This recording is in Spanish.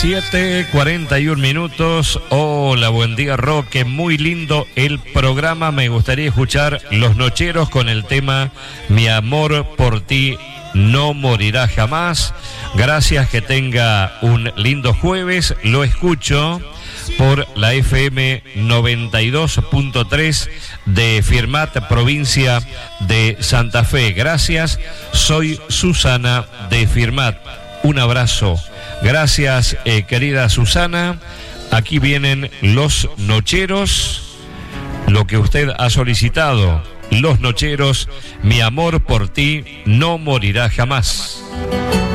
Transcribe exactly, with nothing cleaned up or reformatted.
siete cuarenta y un minutos. Hola, buen día, Roque. Muy lindo el programa. Me gustaría escuchar Los Nocheros con el tema Mi amor por ti no morirá jamás. Gracias, que tenga un lindo jueves. Lo escucho por la F M noventa y dos punto tres de Firmat, provincia de Santa Fe. Gracias, soy Susana de Firmat. Un abrazo. Gracias, eh, querida Susana. Aquí vienen Los Nocheros, lo que usted ha solicitado. Los Nocheros, Mi amor por ti no morirá jamás.